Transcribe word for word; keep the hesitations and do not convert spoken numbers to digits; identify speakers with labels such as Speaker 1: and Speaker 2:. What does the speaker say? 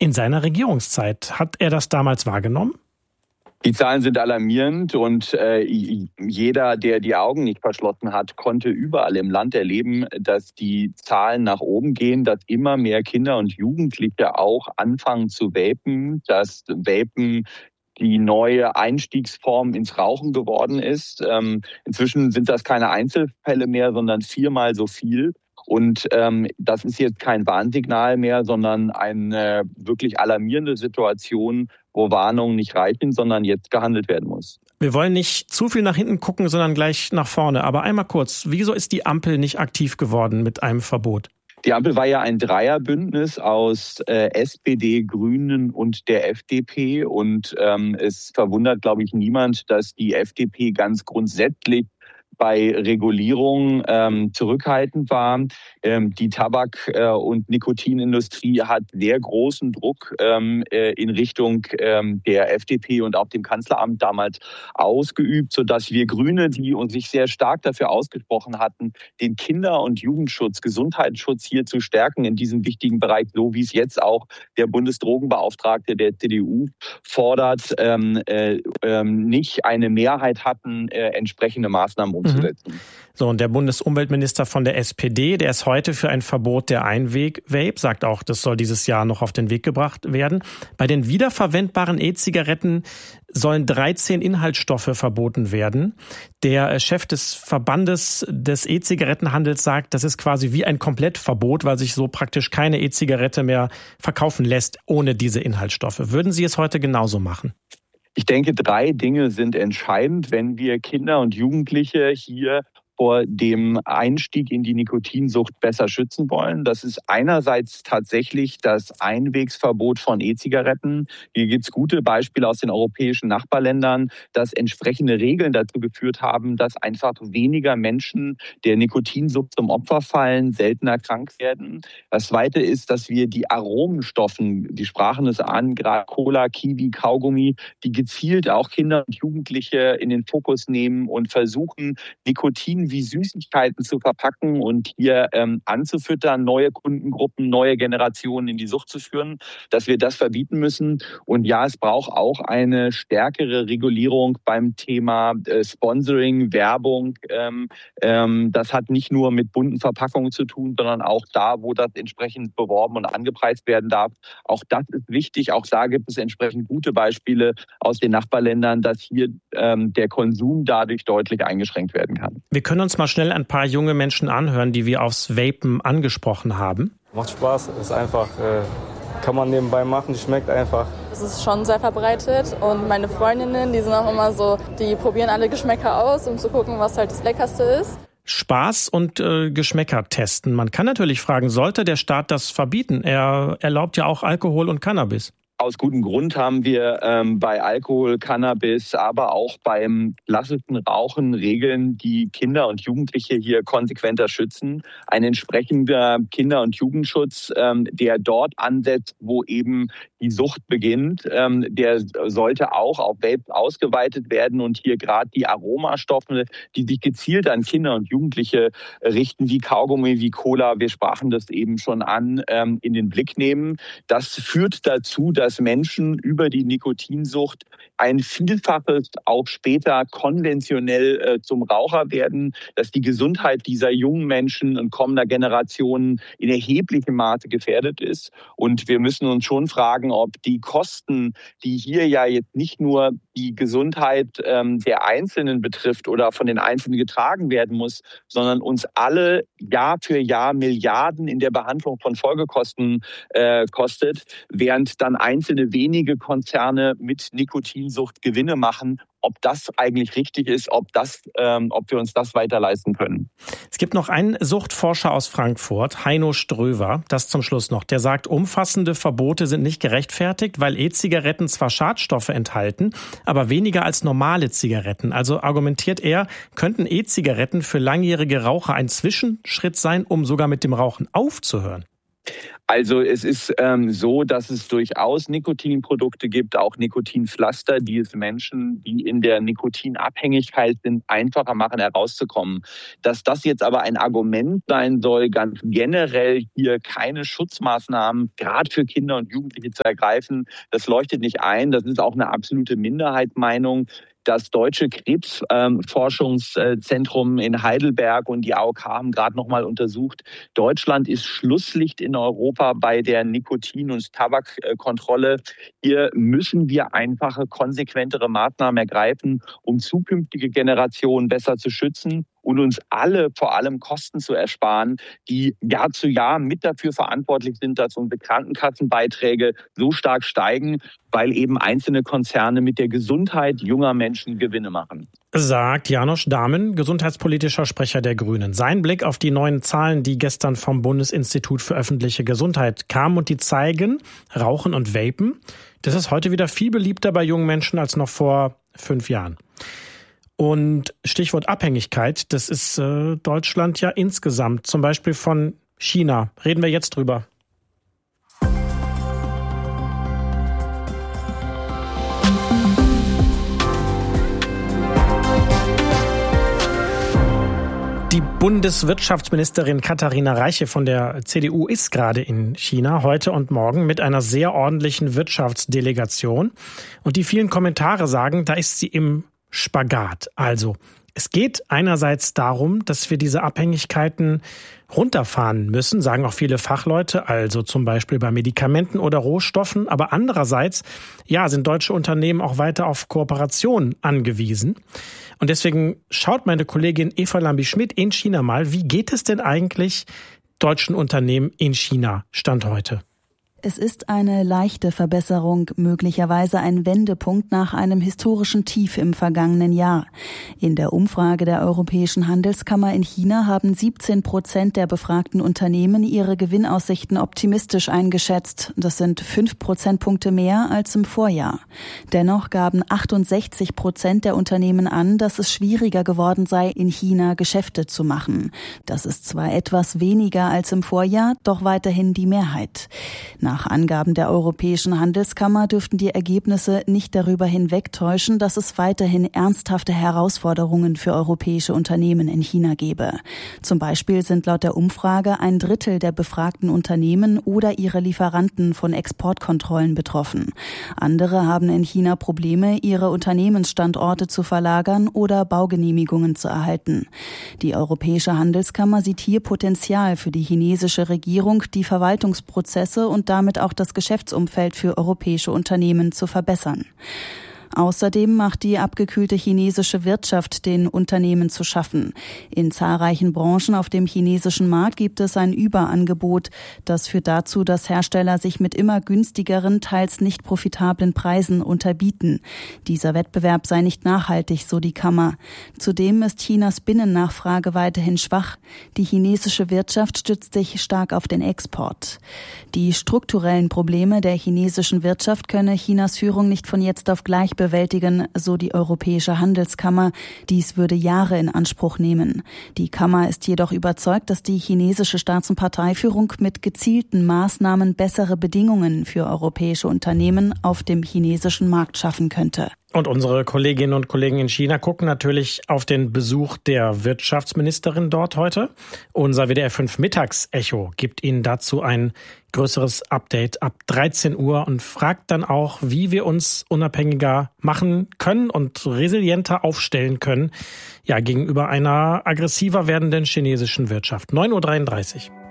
Speaker 1: In seiner Regierungszeit, hat er das damals wahrgenommen?
Speaker 2: Die Zahlen sind alarmierend und äh, jeder, der die Augen nicht verschlossen hat, konnte überall im Land erleben, dass die Zahlen nach oben gehen, dass immer mehr Kinder und Jugendliche auch anfangen zu vapen, dass Vapen die neue Einstiegsform ins Rauchen geworden ist. Ähm, inzwischen sind das keine Einzelfälle mehr, sondern viermal so viel. Und ähm, das ist jetzt kein Warnsignal mehr, sondern eine wirklich alarmierende Situation, wo Warnungen nicht reichen, sondern jetzt gehandelt werden muss.
Speaker 1: Wir wollen nicht zu viel nach hinten gucken, sondern gleich nach vorne. Aber einmal kurz, wieso ist die Ampel nicht aktiv geworden mit einem Verbot?
Speaker 2: Die Ampel war ja ein Dreierbündnis aus äh, S P D, Grünen und der F D P. Und ähm, es verwundert, glaube ich, niemand, dass die F D P ganz grundsätzlich bei Regulierung ähm, zurückhaltend war. Ähm, die Tabak- äh, und Nikotinindustrie hat sehr großen Druck ähm, äh, in Richtung ähm, der F D P und auch dem Kanzleramt damals ausgeübt, sodass wir Grüne, die uns sich sehr stark dafür ausgesprochen hatten, den Kinder- und Jugendschutz, Gesundheitsschutz hier zu stärken in diesem wichtigen Bereich, so wie es jetzt auch der Bundesdrogenbeauftragte der C D U fordert, ähm, äh, ähm, nicht eine Mehrheit hatten, äh, entsprechende Maßnahmen umzusetzen.
Speaker 1: So, und der Bundesumweltminister von der S P D, der ist heute für ein Verbot der Einweg-Vape, sagt auch, das soll dieses Jahr noch auf den Weg gebracht werden. Bei den wiederverwendbaren E-Zigaretten sollen dreizehn Inhaltsstoffe verboten werden. Der Chef des Verbandes des E-Zigarettenhandels sagt, das ist quasi wie ein Komplettverbot, weil sich so praktisch keine E-Zigarette mehr verkaufen lässt ohne diese Inhaltsstoffe. Würden Sie es heute genauso machen?
Speaker 2: Ich denke, drei Dinge sind entscheidend, wenn wir Kinder und Jugendliche hier vor dem Einstieg in die Nikotinsucht besser schützen wollen. Das ist einerseits tatsächlich das Einwegsverbot von E-Zigaretten. Hier gibt es gute Beispiele aus den europäischen Nachbarländern, dass entsprechende Regeln dazu geführt haben, dass einfach weniger Menschen der Nikotinsucht zum Opfer fallen, seltener krank werden. Das Zweite ist, dass wir die Aromenstoffen, die sprachen es an, gerade Cola, Kiwi, Kaugummi, die gezielt auch Kinder und Jugendliche in den Fokus nehmen und versuchen, Nikotin wie Süßigkeiten zu verpacken und hier ähm, anzufüttern, neue Kundengruppen, neue Generationen in die Sucht zu führen, dass wir das verbieten müssen. Und ja, es braucht auch eine stärkere Regulierung beim Thema äh, Sponsoring, Werbung. Ähm, ähm, das hat nicht nur mit bunten Verpackungen zu tun, sondern auch da, wo das entsprechend beworben und angepreist werden darf. Auch das ist wichtig. Auch da gibt es entsprechend gute Beispiele aus den Nachbarländern, dass hier ähm, der Konsum dadurch deutlich eingeschränkt werden kann.
Speaker 1: Wir können uns mal schnell ein paar junge Menschen anhören, die wir aufs Vapen angesprochen haben.
Speaker 3: Macht Spaß, ist einfach, äh, kann man nebenbei machen, schmeckt einfach.
Speaker 4: Es ist schon sehr verbreitet und meine Freundinnen, die sind auch immer so, die probieren alle Geschmäcker aus, um zu gucken, was halt das Leckerste ist.
Speaker 1: Spaß und äh, Geschmäcker testen. Man kann natürlich fragen, sollte der Staat das verbieten? Er erlaubt ja auch Alkohol und Cannabis.
Speaker 2: Aus gutem Grund haben wir ähm, bei Alkohol, Cannabis, aber auch beim klassischen Rauchen Regeln, die Kinder und Jugendliche hier konsequenter schützen. Ein entsprechender Kinder- und Jugendschutz, ähm, der dort ansetzt, wo eben die Sucht beginnt, ähm, der sollte auch auf Vape ausgeweitet werden und hier gerade die Aromastoffe, die sich gezielt an Kinder und Jugendliche richten, wie Kaugummi, wie Cola, wir sprachen das eben schon an, ähm, in den Blick nehmen. Das führt dazu, dass Menschen über die Nikotinsucht ein Vielfaches auch später konventionell äh, zum Raucher werden, dass die Gesundheit dieser jungen Menschen und kommender Generationen in erheblichem Maße gefährdet ist. Und wir müssen uns schon fragen, ob die Kosten, die hier ja jetzt nicht nur die Gesundheit ähm, der Einzelnen betrifft oder von den Einzelnen getragen werden muss, sondern uns alle Jahr für Jahr Milliarden in der Behandlung von Folgekosten äh, kostet, während dann einzelne wenige Konzerne mit Nikotinsucht Gewinne machen. Ob das eigentlich richtig ist, ob das, ähm, ob wir uns das weiter leisten können.
Speaker 1: Es gibt noch einen Suchtforscher aus Frankfurt, Heino Ströwer, das zum Schluss noch. Der sagt, umfassende Verbote sind nicht gerechtfertigt, weil E-Zigaretten zwar Schadstoffe enthalten, aber weniger als normale Zigaretten. Also argumentiert er, könnten E-Zigaretten für langjährige Raucher ein Zwischenschritt sein, um sogar mit dem Rauchen aufzuhören.
Speaker 2: Also es ist ähm, so, dass es durchaus Nikotinprodukte gibt, auch Nikotinpflaster, die es Menschen, die in der Nikotinabhängigkeit sind, einfacher machen, herauszukommen. Dass das jetzt aber ein Argument sein soll, ganz generell hier keine Schutzmaßnahmen gerade für Kinder und Jugendliche zu ergreifen, das leuchtet nicht ein. Das ist auch eine absolute Minderheitsmeinung. Das Deutsche Krebsforschungszentrum in Heidelberg und die A O K haben gerade noch mal untersucht, Deutschland ist Schlusslicht in Europa bei der Nikotin- und Tabakkontrolle. Hier müssen wir einfache, konsequentere Maßnahmen ergreifen, um zukünftige Generationen besser zu schützen und uns alle vor allem Kosten zu ersparen, die Jahr zu Jahr mit dafür verantwortlich sind, dass unsere Krankenkassenbeiträge so stark steigen, weil eben einzelne Konzerne mit der Gesundheit junger Menschen Gewinne machen.
Speaker 1: Sagt János Dámen, gesundheitspolitischer Sprecher der Grünen. Sein Blick auf die neuen Zahlen, die gestern vom Bundesinstitut für öffentliche Gesundheit kamen und die zeigen, Rauchen und Vapen, das ist heute wieder viel beliebter bei jungen Menschen als noch vor fünf Jahren. Und Stichwort Abhängigkeit, das ist äh, Deutschland ja insgesamt, zum Beispiel von China. Reden wir jetzt drüber. Die Bundeswirtschaftsministerin Katharina Reiche von der C D U ist gerade in China, heute und morgen, mit einer sehr ordentlichen Wirtschaftsdelegation. Und die vielen Kommentare sagen, da ist sie im Spagat. Also, es geht einerseits darum, dass wir diese Abhängigkeiten runterfahren müssen, sagen auch viele Fachleute, also zum Beispiel bei Medikamenten oder Rohstoffen. Aber andererseits, ja, sind deutsche Unternehmen auch weiter auf Kooperation angewiesen. Und deswegen schaut meine Kollegin Eva Lambi-Schmidt in China mal, wie geht es denn eigentlich deutschen Unternehmen in China Stand heute?
Speaker 5: Es ist eine leichte Verbesserung, möglicherweise ein Wendepunkt nach einem historischen Tief im vergangenen Jahr. In der Umfrage der Europäischen Handelskammer in China haben siebzehn Prozent der befragten Unternehmen ihre Gewinnaussichten optimistisch eingeschätzt. Das sind fünf Prozentpunkte mehr als im Vorjahr. Dennoch gaben achtundsechzig Prozent der Unternehmen an, dass es schwieriger geworden sei, in China Geschäfte zu machen. Das ist zwar etwas weniger als im Vorjahr, doch weiterhin die Mehrheit. Nach Angaben der Europäischen Handelskammer dürften die Ergebnisse nicht darüber hinwegtäuschen, dass es weiterhin ernsthafte Herausforderungen für europäische Unternehmen in China gebe. Zum Beispiel sind laut der Umfrage ein Drittel der befragten Unternehmen oder ihre Lieferanten von Exportkontrollen betroffen. Andere haben in China Probleme, ihre Unternehmensstandorte zu verlagern oder Baugenehmigungen zu erhalten. Die Europäische Handelskammer sieht hier Potenzial für die chinesische Regierung, die Verwaltungsprozesse und damit auch das Geschäftsumfeld für europäische Unternehmen zu verbessern. Außerdem macht die abgekühlte chinesische Wirtschaft den Unternehmen zu schaffen. In zahlreichen Branchen auf dem chinesischen Markt gibt es ein Überangebot. Das führt dazu, dass Hersteller sich mit immer günstigeren, teils nicht profitablen Preisen unterbieten. Dieser Wettbewerb sei nicht nachhaltig, so die Kammer. Zudem ist Chinas Binnennachfrage weiterhin schwach. Die chinesische Wirtschaft stützt sich stark auf den Export. Die strukturellen Probleme der chinesischen Wirtschaft könne Chinas Führung nicht von jetzt auf gleich bewältigen, so die Europäische Handelskammer. Dies würde Jahre in Anspruch nehmen. Die Kammer ist jedoch überzeugt, dass die chinesische Staats- und Parteiführung mit gezielten Maßnahmen bessere Bedingungen für europäische Unternehmen auf dem chinesischen Markt schaffen könnte.
Speaker 1: Und unsere Kolleginnen und Kollegen in China gucken natürlich auf den Besuch der Wirtschaftsministerin dort heute. Unser W D R fünf Mittagsecho gibt Ihnen dazu ein größeres Update ab dreizehn Uhr und fragt dann auch, wie wir uns unabhängiger machen können und resilienter aufstellen können, ja, gegenüber einer aggressiver werdenden chinesischen Wirtschaft. neun Uhr dreiunddreißig.